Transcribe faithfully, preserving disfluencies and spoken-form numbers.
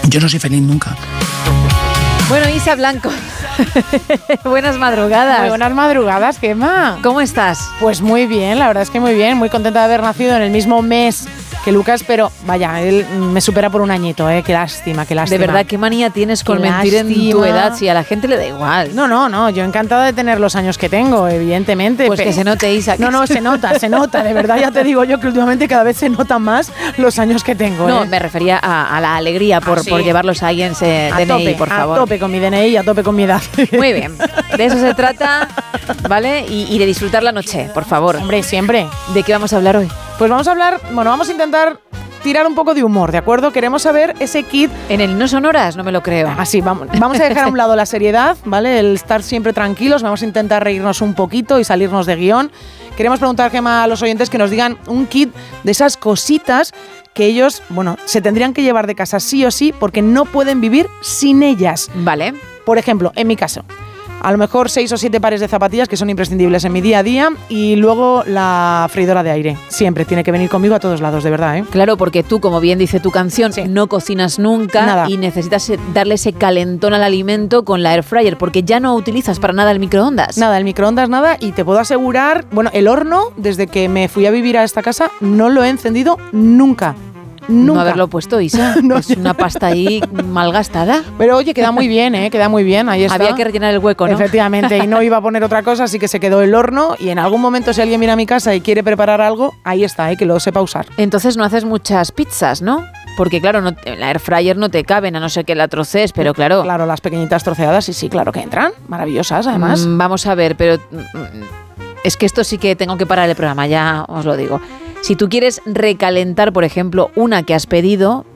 Yo no soy feliz nunca. Bueno, Isa Blanco, buenas madrugadas. Muy buenas madrugadas, Gemma. ¿Cómo estás? Pues muy bien, la verdad es que muy bien. Muy contenta de haber nacido en el mismo mes que Lucas, pero vaya, él me supera por un añito, ¿eh? Qué lástima, qué lástima. De verdad, ¿qué manía tienes con Qué mentir lástima. en tu edad? Si a la gente le da igual. No, no, no, yo encantada de tener los años que tengo, evidentemente. Pues pero... que se note, Isa. No, no, se nota, se nota, de verdad ya te digo yo que últimamente cada vez se notan más los años que tengo. No, ¿eh? me refería a, a la alegría por, Ah, sí. por llevarlos ahí en ese a D N I, tope, por favor. A tope con mi D N I y a tope con mi edad. Muy bien, de eso se trata, ¿vale? Y, y de disfrutar la noche, por favor. Hombre, siempre. ¿De qué vamos a hablar hoy? Pues vamos a hablar, bueno, vamos a intentar tirar un poco de humor, ¿de acuerdo? Queremos saber ese kit. En el No Son Horas, no me lo creo. Así, vamos, vamos a dejar a un lado la seriedad, ¿vale? El estar siempre tranquilos, vamos a intentar reírnos un poquito y salirnos de guión. Queremos preguntar, Gemma, a los oyentes que nos digan un kit de esas cositas que ellos, bueno, se tendrían que llevar de casa sí o sí porque no pueden vivir sin ellas. Vale. Por ejemplo, en mi caso, a lo mejor seis o siete pares de zapatillas que son imprescindibles en mi día a día y luego la freidora de aire. Siempre tiene que venir conmigo a todos lados, de verdad, ¿eh? Claro, porque tú, como bien dice tu canción, sí. no cocinas nunca nada. Y necesitas darle ese calentón al alimento con la air fryer, porque ya no utilizas para nada el microondas. Nada, el microondas nada, y te puedo asegurar, bueno, el horno, desde que me fui a vivir a esta casa, no lo he encendido nunca. Nunca. No haberlo puesto, Isa. No, es una pasta ahí mal gastada. Pero oye, queda muy bien, ¿eh? Queda muy bien, ahí está. Había que rellenar el hueco, ¿no? Efectivamente, y no iba a poner otra cosa, así que se quedó el horno y en algún momento si alguien viene a mi casa y quiere preparar algo, ahí está, ¿eh? Que lo sepa usar. Entonces no haces muchas pizzas, ¿no? Porque claro, no, la air fryer no te caben, a no ser que la trocees, pero claro... Claro, las pequeñitas troceadas, sí, sí, claro que entran. Maravillosas, además. Mm, vamos a ver, pero... Es que esto sí que tengo que parar el programa, ya os lo digo. Si tú quieres recalentar, por ejemplo, una que has pedido,